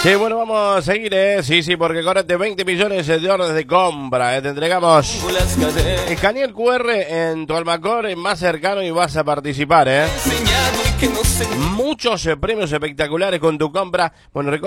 Sí, bueno, vamos a seguir, Sí, porque con este 20 millones de órdenes de compra, te entregamos. Escanea el QR en tu Almacor más cercano y vas a participar, Muchos premios espectaculares con tu compra. Bueno,